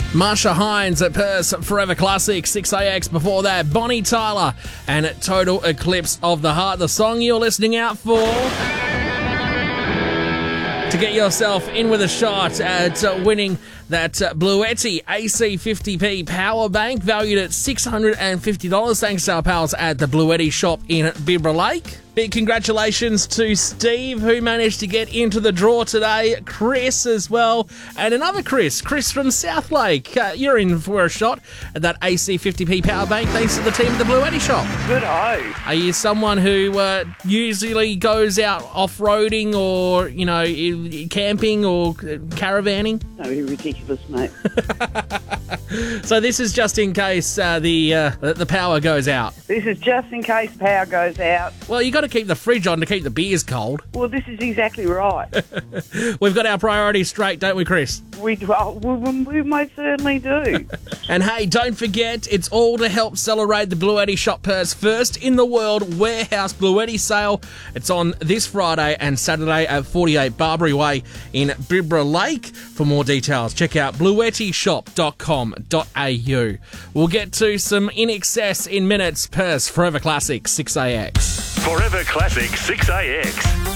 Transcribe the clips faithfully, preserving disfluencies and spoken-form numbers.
Marsha Hines at Perth Forever Classic, six A X. Before that, Bonnie Tyler and Total Eclipse of the Heart, the song you're listening out for. To get yourself in with a shot at uh, winning that uh, Bluetti A C fifty P power bank valued at six hundred fifty dollars, thanks to our pals at the Bluetti shop in Bibra Lake. Big congratulations to Steve, who managed to get into the draw today. Chris as well. And another Chris, Chris from South Lake. Uh, you're in for a shot at that A C fifty P power bank thanks to the team at the Bluetti shop. Good ho. Are you someone who uh, usually goes out off-roading or, you know, camping or caravanning? No, you're ridiculous, mate. So this is just in case uh, the uh, the power goes out. This is just in case power goes out. Well, you got to keep the fridge on to keep the beers cold. Well, this is exactly right. We've got our priorities straight, don't we, Chris? We, well, we, we most certainly do. And hey, don't forget, it's all to help celebrate the Bluetti Shop Perth's first in the world warehouse Bluetti sale. It's on this Friday and Saturday at forty-eight Barbary Way in Bibra Lake. For more details, check out bluetti shop dot com dot a u. We'll get to some In Excess in minutes. Perth's Forever Classic, six A X. Forever Classic six A X.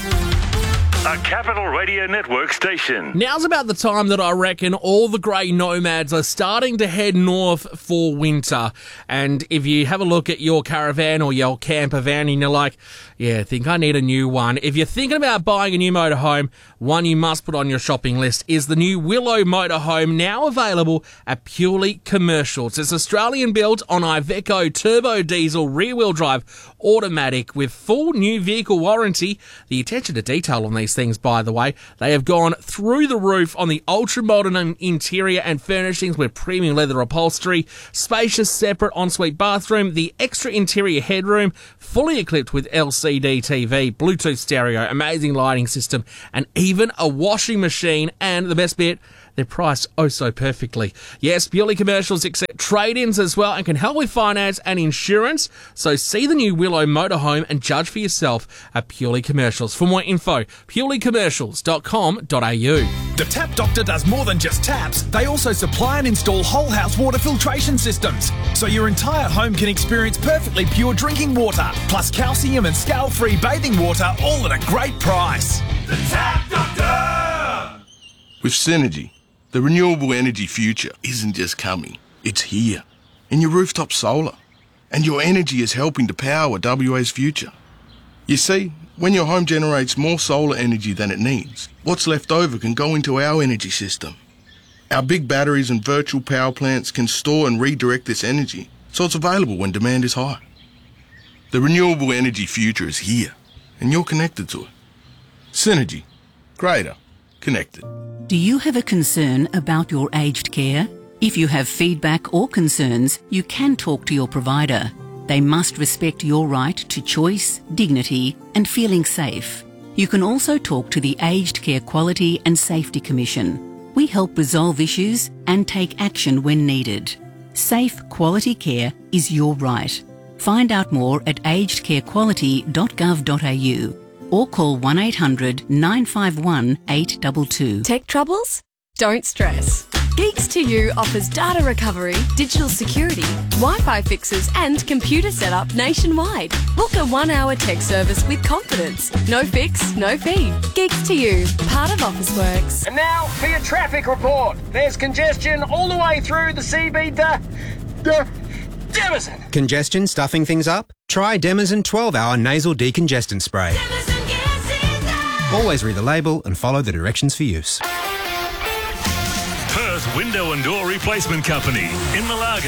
A Capital Radio Network station. Now's about the time that I reckon all the grey nomads are starting to head north for winter. And if you have a look at your caravan or your camper van and you're like, yeah, I think I need a new one. If you're thinking about buying a new motorhome, one you must put on your shopping list is the new Willow motorhome, now available at Purely Commercials. It's Australian built on Iveco turbo diesel rear-wheel drive automatic with full new vehicle warranty. The attention to detail on these things, by the way, they have gone through the roof on the ultra-modern interior and furnishings with premium leather upholstery, spacious separate ensuite bathroom, the extra interior headroom, fully equipped with L C D T V, Bluetooth stereo, amazing lighting system, and even a washing machine. And the best bit, they're priced oh so perfectly. Yes, Purely Commercials accept trade-ins as well and can help with finance and insurance. So see the new Willow motorhome and judge for yourself at Purely Commercials. For more info, purely commercials dot com dot a u. The Tap Doctor does more than just taps. They also supply and install whole house water filtration systems, so your entire home can experience perfectly pure drinking water, plus calcium and scale-free bathing water, all at a great price. The Tap Doctor! With Synergy, the renewable energy future isn't just coming, it's here. In your rooftop solar. And your energy is helping to power W A's future. You see, when your home generates more solar energy than it needs, what's left over can go into our energy system. Our big batteries and virtual power plants can store and redirect this energy, so it's available when demand is high. The renewable energy future is here, and you're connected to it. Synergy. Greater. Connected. Do you have a concern about your aged care? If you have feedback or concerns, you can talk to your provider. They must respect your right to choice, dignity, and feeling safe. You can also talk to the Aged Care Quality and Safety Commission. We help resolve issues and take action when needed. Safe, quality care is your right. Find out more at aged care quality dot gov dot a u or call one eight hundred nine five one eight two two. Tech troubles? Don't stress. Geeks to You offers data recovery, digital security, Wi-Fi fixes and computer setup nationwide. Book a one-hour tech service with confidence. No fix, no fee. Geeks to You, part of Officeworks. And now for your traffic report. There's congestion all the way through the C B D... D- Demison. Congestion stuffing things up? Try Demison twelve hour nasal decongestant spray. Always read the label and follow the directions for use. Perth Window and Door Replacement Company in Malaga.